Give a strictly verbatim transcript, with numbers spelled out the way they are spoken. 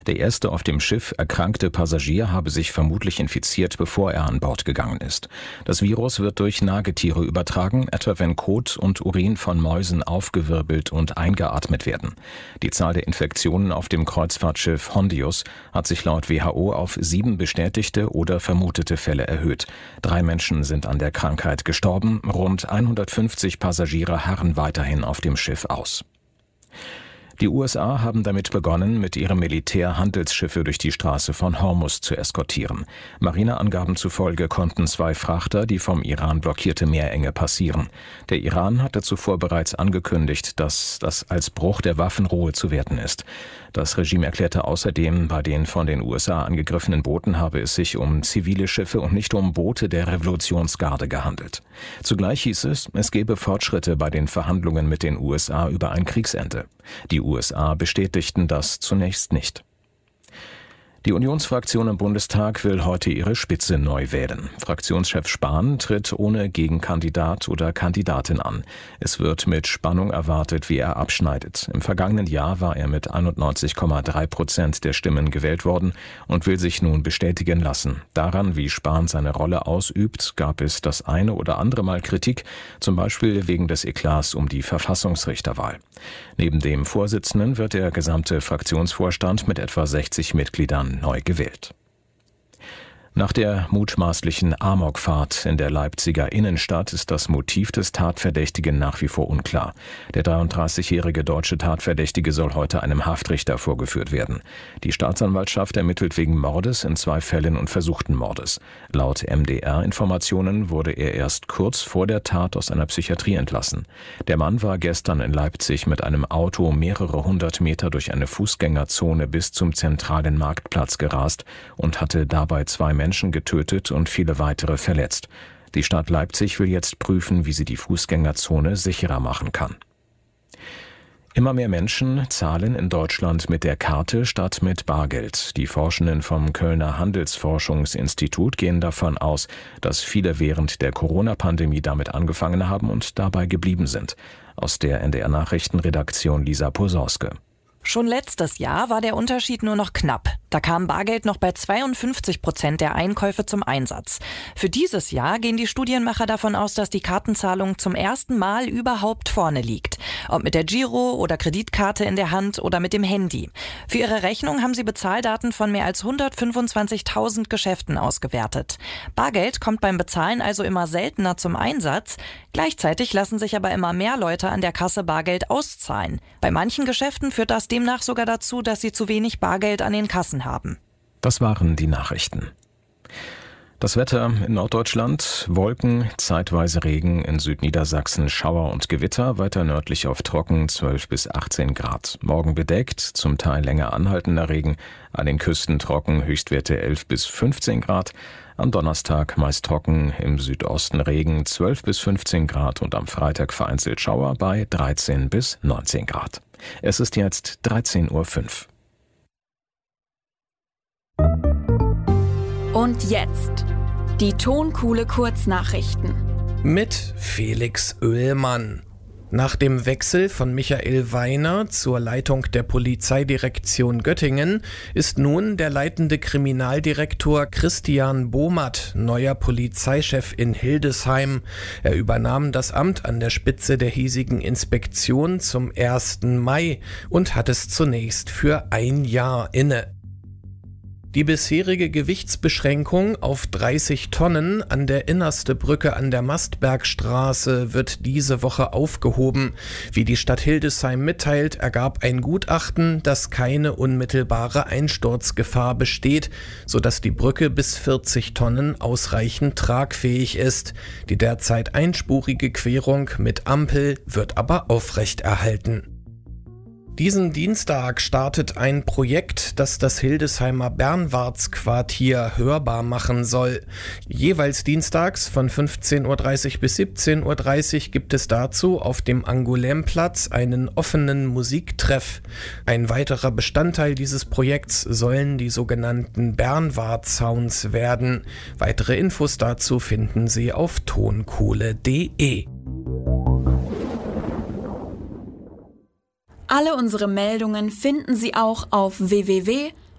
Der erste auf dem Schiff erkrankte Passagier habe sich vermutlich infiziert, bevor er an Bord gegangen ist. Das Virus wird durch Nagetiere übertragen, etwa wenn Kot und Urin von Mäusen aufgewirbelt und eingeatmet werden. Die Zahl der Infektionen auf dem Kreuzfahrtschiff Hondius hat sich laut W H O auf sieben bestätigte oder vermutete Fälle erhöht. Drei Menschen sind an der Krankheit gestorben, rund hundertfünfzig Passagiere harren weiterhin auf dem Schiff aus. Die U S A haben damit begonnen, mit ihrem Militär Handelsschiffe durch die Straße von Hormuz zu eskortieren. Marineangaben zufolge konnten zwei Frachter die vom Iran blockierte Meerenge passieren. Der Iran hatte zuvor bereits angekündigt, dass das als Bruch der Waffenruhe zu werten ist. Das Regime erklärte außerdem, bei den von den U S A angegriffenen Booten habe es sich um zivile Schiffe und nicht um Boote der Revolutionsgarde gehandelt. Zugleich hieß es, es gebe Fortschritte bei den Verhandlungen mit den U S A über ein Kriegsende. Die U S A bestätigten das zunächst nicht. Die Unionsfraktion im Bundestag will heute ihre Spitze neu wählen. Fraktionschef Spahn tritt ohne Gegenkandidat oder Kandidatin an. Es wird mit Spannung erwartet, wie er abschneidet. Im vergangenen Jahr war er mit einundneunzig Komma drei Prozent der Stimmen gewählt worden und will sich nun bestätigen lassen. Daran, wie Spahn seine Rolle ausübt, gab es das eine oder andere Mal Kritik, zum Beispiel wegen des Eklats um die Verfassungsrichterwahl. Neben dem Vorsitzenden wird der gesamte Fraktionsvorstand mit etwa sechzig Mitgliedern neu gewählt. Nach der mutmaßlichen Amokfahrt in der Leipziger Innenstadt ist das Motiv des Tatverdächtigen nach wie vor unklar. Der dreiunddreißigjährige deutsche Tatverdächtige soll heute einem Haftrichter vorgeführt werden. Die Staatsanwaltschaft ermittelt wegen Mordes in zwei Fällen und versuchten Mordes. Laut M D R-Informationen wurde er erst kurz vor der Tat aus einer Psychiatrie entlassen. Der Mann war gestern in Leipzig mit einem Auto mehrere hundert Meter durch eine Fußgängerzone bis zum zentralen Marktplatz gerast und hatte dabei zwei Menschen getötet und viele weitere verletzt. Die Stadt Leipzig will jetzt prüfen, wie sie die Fußgängerzone sicherer machen kann. Immer mehr Menschen zahlen in Deutschland mit der Karte statt mit Bargeld. Die Forschenden vom Kölner Handelsforschungsinstitut gehen davon aus, dass viele während der Corona-Pandemie damit angefangen haben und dabei geblieben sind. Aus der N D R-Nachrichtenredaktion Lisa Posorske. Schon letztes Jahr war der Unterschied nur noch knapp. Da kam Bargeld noch bei zweiundfünfzig Prozent der Einkäufe zum Einsatz. Für dieses Jahr gehen die Studienmacher davon aus, dass die Kartenzahlung zum ersten Mal überhaupt vorne liegt. Ob mit der Giro- oder Kreditkarte in der Hand oder mit dem Handy. Für ihre Rechnung haben sie Bezahldaten von mehr als hundertfünfundzwanzigtausend Geschäften ausgewertet. Bargeld kommt beim Bezahlen also immer seltener zum Einsatz. Gleichzeitig lassen sich aber immer mehr Leute an der Kasse Bargeld auszahlen. Bei manchen Geschäften führt das demnach sogar dazu, dass sie zu wenig Bargeld an den Kassen haben. Das waren die Nachrichten. Das Wetter in Norddeutschland: Wolken, zeitweise Regen, in Südniedersachsen Schauer und Gewitter, weiter nördlich auf trocken, zwölf bis achtzehn Grad. Morgen bedeckt, zum Teil länger anhaltender Regen, an den Küsten trocken, Höchstwerte elf bis fünfzehn Grad. Am Donnerstag meist trocken, im Südosten Regen, zwölf bis fünfzehn Grad und am Freitag vereinzelt Schauer bei dreizehn bis neunzehn Grad. Es ist jetzt dreizehn Uhr fünf. Und jetzt die Tonkuhle Kurznachrichten mit Felix Oehlmann. Nach dem Wechsel von Michael Weiner zur Leitung der Polizeidirektion Göttingen ist nun der leitende Kriminaldirektor Christian Bohmert neuer Polizeichef in Hildesheim. Er übernahm das Amt an der Spitze der hiesigen Inspektion zum ersten Mai und hat es zunächst für ein Jahr inne. Die bisherige Gewichtsbeschränkung auf dreißig Tonnen an der Innerste Brücke an der Mastbergstraße wird diese Woche aufgehoben. Wie die Stadt Hildesheim mitteilt, ergab ein Gutachten, dass keine unmittelbare Einsturzgefahr besteht, sodass die Brücke bis vierzig Tonnen ausreichend tragfähig ist. Die derzeit einspurige Querung mit Ampel wird aber aufrechterhalten. Diesen Dienstag startet ein Projekt, das das Hildesheimer Bernwartsquartier hörbar machen soll. Jeweils dienstags von fünfzehn Uhr dreißig bis siebzehn Uhr dreißig gibt es dazu auf dem Angoulême-Platz einen offenen Musiktreff. Ein weiterer Bestandteil dieses Projekts sollen die sogenannten Bernward-Sounds werden. Weitere Infos dazu finden Sie auf tonkohle punkt de. Alle unsere Meldungen finden Sie auch auf w w w punkt